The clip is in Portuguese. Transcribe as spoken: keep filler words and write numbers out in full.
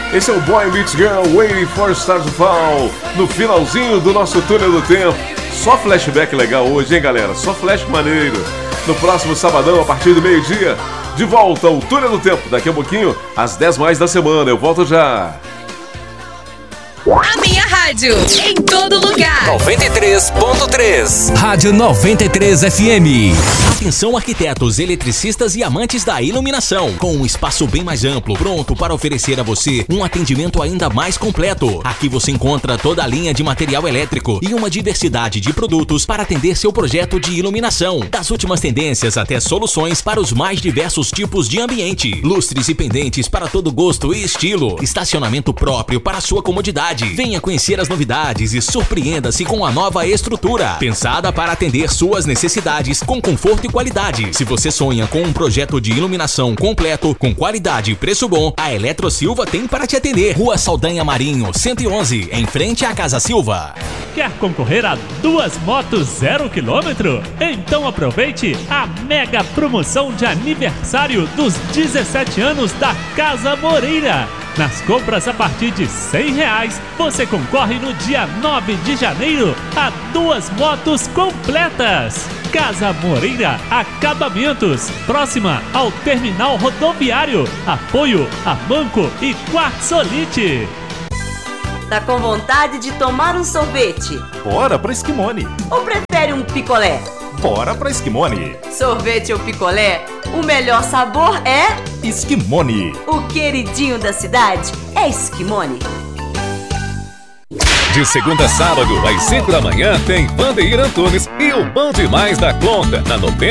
Esse é o Boy Meets Girl, Waiting for Stars to Fall, no finalzinho do nosso túnel do tempo. Só flashback legal hoje, hein, galera? Só flash maneiro. No próximo sabadão, a partir do meio-dia, de volta ao túnel do tempo. Daqui a pouquinho, às dez mais da semana. Eu volto já. A minha rádio, em todo lugar. noventa e três ponto três. Rádio noventa e três F M. Atenção, arquitetos, eletricistas e amantes da iluminação. Com um espaço bem mais amplo, pronto para oferecer a você um atendimento ainda mais completo. Aqui você encontra toda a linha de material elétrico e uma diversidade de produtos para atender seu projeto de iluminação. Das últimas tendências até soluções para os mais diversos tipos de ambiente. Lustres e pendentes para todo gosto e estilo. Estacionamento próprio para sua comodidade. Venha conhecer as novidades e surpreenda-se com a nova estrutura, pensada para atender suas necessidades com conforto e qualidade. Se você sonha com um projeto de iluminação completo, com qualidade e preço bom, a Eletro Silva tem para te atender. Rua Saldanha Marinho, cento e onze, em frente à Casa Silva. Quer concorrer a duas motos zero quilômetro? Então aproveite a mega promoção de aniversário dos dezessete anos da Casa Moreira. Nas compras a partir de cem reais, você concorre no dia nove de janeiro a duas motos completas. Casa Moreira Acabamentos, próxima ao terminal rodoviário. Apoio a Banco e Quartzolite. Tá com vontade de tomar um sorvete? Bora pra Esquimone. Ou prefere um picolé? Bora pra Esquimone. Sorvete ou picolé, o melhor sabor é... Esquimone. O queridinho da cidade é Esquimone. De segunda a sábado, às cinco da manhã, tem Vandeir Antunes e o Bom Demais da Conta, na noventa.